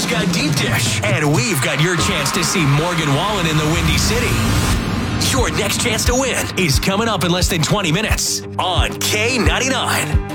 got deep dish, and we've got your chance to see Morgan Wallen in the Windy City. Your next chance to win is coming up in less than 20 minutes on K99.